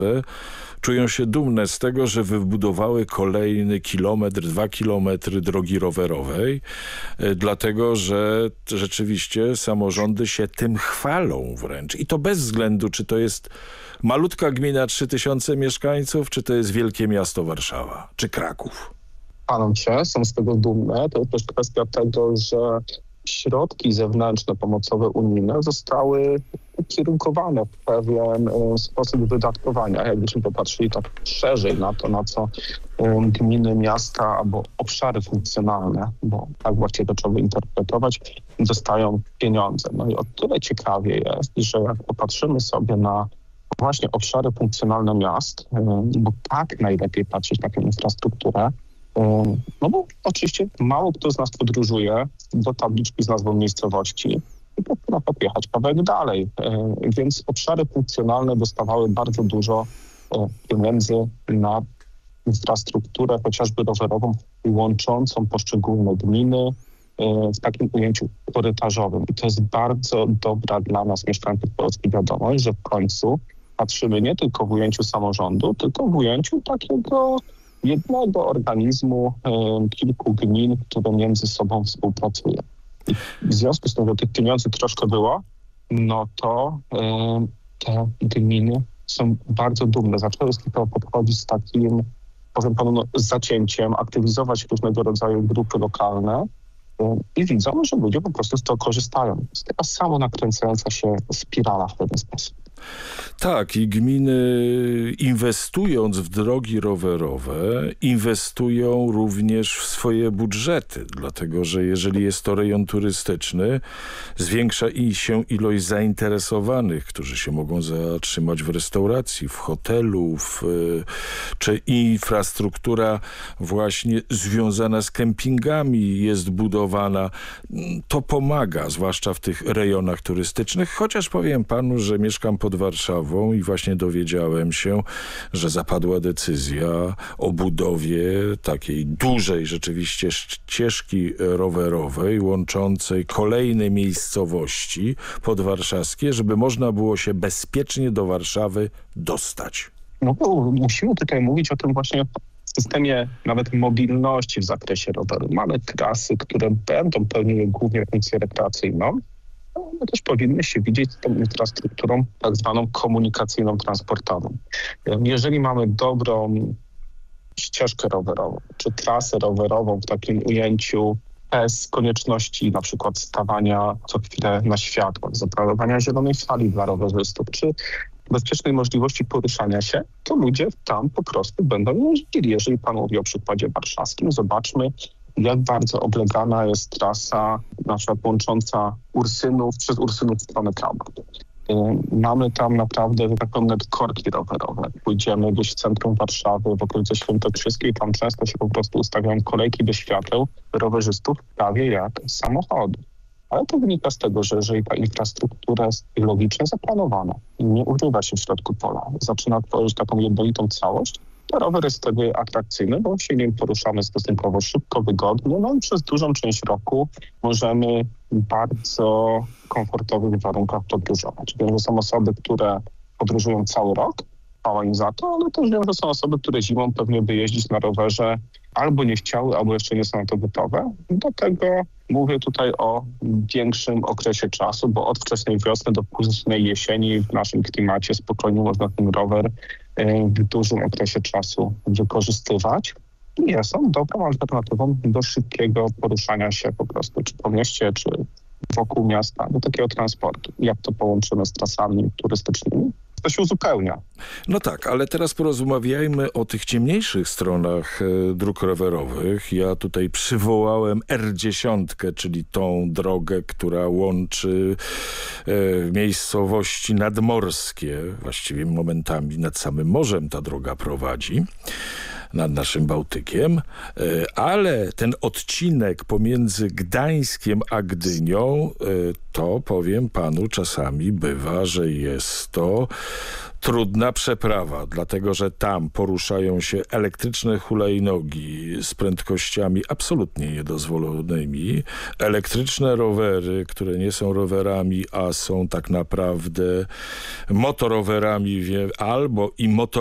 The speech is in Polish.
czują się dumne z tego, że wybudowały kolejny kilometr, 2 kilometry drogi rowerowej, dlatego że rzeczywiście samorządy się tym chwalą wręcz. I to bez względu, czy to jest malutka gmina 3000 mieszkańców, czy to jest wielkie miasto Warszawa, czy Kraków. Chwalą się, są z tego dumne. To jest też kwestia tego, że środki zewnętrzne, pomocowe, unijne zostały ukierunkowane w pewien sposób wydatkowania. Jakbyśmy popatrzyli tak szerzej na to, na co gminy, miasta albo obszary funkcjonalne, bo tak właściwie to trzeba interpretować, dostają pieniądze. No i o tyle ciekawie jest, że jak popatrzymy sobie na właśnie obszary funkcjonalne miast, bo tak najlepiej patrzeć na tę infrastrukturę, no bo oczywiście mało kto z nas podróżuje do tabliczki z nazwą miejscowości i powinno podjechać kawałek dalej. Więc obszary funkcjonalne dostawały bardzo dużo pieniędzy na infrastrukturę, chociażby rowerową, łączącą poszczególne gminy w takim ujęciu korytarzowym. I to jest bardzo dobra dla nas, mieszkańców Polski, wiadomość, że w końcu patrzymy nie tylko w ujęciu samorządu, tylko w ujęciu takiego jednego organizmu, kilku gmin, które między sobą współpracują. I w związku z tym, że tych pieniędzy troszkę było, no to te gminy są bardzo dumne. Zaczęły to podchodzić z takim, powiem panu, zacięciem, aktywizować różnego rodzaju grupy lokalne i widzą, że ludzie po prostu z tego korzystają. Jest taka samo nakręcająca się spirala w pewien sposób. Tak, i gminy inwestując w drogi rowerowe, inwestują również w swoje budżety, dlatego że jeżeli jest to rejon turystyczny, zwiększa się ilość zainteresowanych, którzy się mogą zatrzymać w restauracji, w hotelu, czy infrastruktura właśnie związana z kempingami jest budowana. To pomaga, zwłaszcza w tych rejonach turystycznych, chociaż powiem panu, że mieszkam pod Warszawą i właśnie dowiedziałem się, że zapadła decyzja o budowie takiej dużej rzeczywiście ścieżki rowerowej łączącej kolejne miejscowości podwarszawskie, żeby można było się bezpiecznie do Warszawy dostać. No bo musimy tutaj mówić o tym właśnie systemie nawet mobilności w zakresie roweru. Mamy trasy, które będą pełniły głównie funkcję rekreacyjną. No też powinny się widzieć z tą infrastrukturą tak zwaną komunikacyjną, transportową. Jeżeli mamy dobrą ścieżkę rowerową, czy trasę rowerową w takim ujęciu bez konieczności na przykład stawania co chwilę na światłach, zaplanowania zielonej fali dla rowerzystów, czy bezpiecznej możliwości poruszania się, to ludzie tam po prostu będą jeździli. Jeżeli pan mówi o przykładzie warszawskim, zobaczmy, jak bardzo oblegana jest trasa na przykład łącząca Ursynów przez Ursynów w stronę Kraków. Mamy tam naprawdę, że tak powiem, korki rowerowe. Pójdziemy gdzieś w centrum Warszawy, w okolicy Świętokrzyskiej, tam często się po prostu ustawiają kolejki do świateł rowerzystów prawie jak samochody. Ale to wynika z tego, że jeżeli ta infrastruktura jest logicznie zaplanowana i nie urywa się w środku pola, zaczyna tworzyć taką jednolitą całość, to rower jest wtedy atrakcyjny, bo się nim poruszamy stosunkowo szybko, wygodnie, no i przez dużą część roku możemy w bardzo komfortowych warunkach podróżować. Wiem, że są osoby, które podróżują cały rok, chwała im za to, ale też wiem, że są osoby, które zimą pewnie by jeździć na rowerze albo nie chciały, albo jeszcze nie są na to gotowe. Do tego mówię tutaj o większym okresie czasu, bo od wczesnej wiosny do późnej jesieni w naszym klimacie spokojnie można ten rower w dużym okresie czasu wykorzystywać. I są dobrą alternatywą do szybkiego poruszania się po prostu, czy po mieście, czy wokół miasta, do takiego transportu. Jak to połączymy z trasami turystycznymi? To się uzupełnia. No tak, ale teraz porozmawiajmy o tych ciemniejszych stronach dróg rowerowych. Ja tutaj przywołałem R10, czyli tą drogę, która łączy miejscowości nadmorskie. Właściwie momentami nad samym morzem ta droga prowadzi. nad naszym Bałtykiem, ale ten odcinek pomiędzy Gdańskiem a Gdynią, to powiem panu, czasami bywa, że jest to trudna przeprawa, dlatego że tam poruszają się elektryczne hulajnogi z prędkościami absolutnie niedozwolonymi, elektryczne rowery, które nie są rowerami, a są tak naprawdę motorowerami albo i